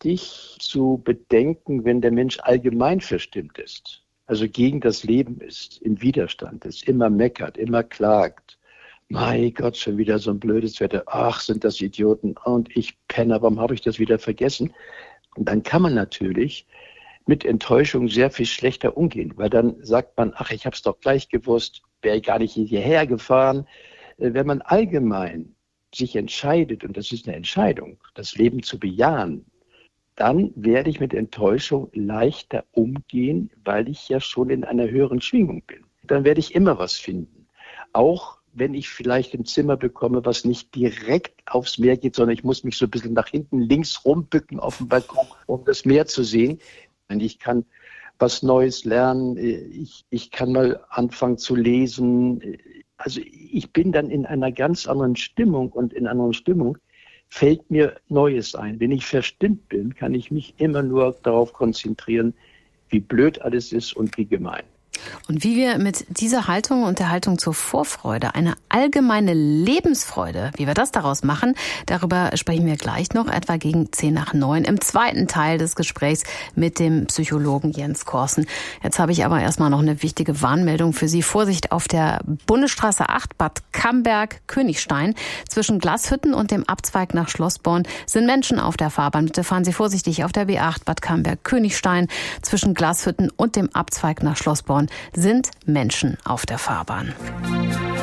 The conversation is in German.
wichtig zu bedenken, wenn der Mensch allgemein verstimmt ist, also gegen das Leben ist, im Widerstand ist, immer meckert, immer klagt. Mein Gott, schon wieder so ein blödes Wetter. Ach, sind das Idioten. Und ich penne, warum habe ich das wieder vergessen? Und dann kann man natürlich mit Enttäuschung sehr viel schlechter umgehen, weil dann sagt man, ach, ich habe es doch gleich gewusst, wäre ich gar nicht hierher gefahren. Wenn man allgemein sich entscheidet, und das ist eine Entscheidung, das Leben zu bejahen, dann werde ich mit Enttäuschung leichter umgehen, weil ich ja schon in einer höheren Schwingung bin. Dann werde ich immer was finden. Auch wenn ich vielleicht ein Zimmer bekomme, was nicht direkt aufs Meer geht, sondern ich muss mich so ein bisschen nach hinten links rumbücken auf dem Balkon, um das Meer zu sehen. Und ich kann was Neues lernen, ich kann mal anfangen zu lesen. Also ich bin dann in einer ganz anderen Stimmung und in einer anderen Stimmung fällt mir Neues ein. Wenn ich verstimmt bin, kann ich mich immer nur darauf konzentrieren, wie blöd alles ist und wie gemein. Und wie wir mit dieser Haltung und der Haltung zur Vorfreude, eine allgemeine Lebensfreude, wie wir das daraus machen, darüber sprechen wir gleich noch, etwa gegen 8:50 im zweiten Teil des Gesprächs mit dem Psychologen Jens Korsen. Jetzt habe ich aber erstmal noch eine wichtige Warnmeldung für Sie. Vorsicht auf der Bundesstraße 8, Bad Camberg-Königstein. Zwischen Glashütten und dem Abzweig nach Schlossborn sind Menschen auf der Fahrbahn. Bitte fahren Sie vorsichtig auf der B8, Bad Camberg-Königstein. Zwischen Glashütten und dem Abzweig nach Schlossborn sind Menschen auf der Fahrbahn.